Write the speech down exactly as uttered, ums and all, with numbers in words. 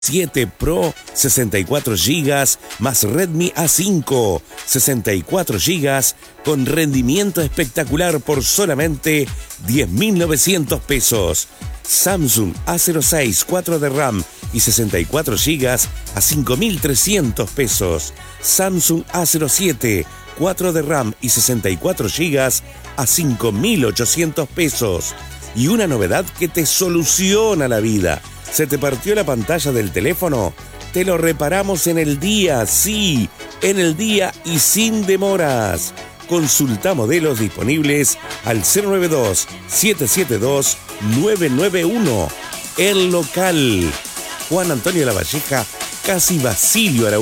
siete Pro, sesenta y cuatro gigas, más Redmi A cinco, sesenta y cuatro gigas, con rendimiento espectacular por solamente diez mil novecientos pesos. Samsung A cero seis, cuatro de RAM y sesenta y cuatro gigas a cinco mil trescientos pesos. Samsung A cero siete, cuatro de RAM y sesenta y cuatro gigas a cinco mil ochocientos pesos. Y una novedad que te soluciona la vida. ¿Se te partió la pantalla del teléfono? Te lo reparamos en el día, sí, en el día y sin demoras. Consulta modelos disponibles al cero nueve dos, siete siete dos, nueve nueve uno. El local. Juan Antonio Lavalleja, casi Basilio Araújo.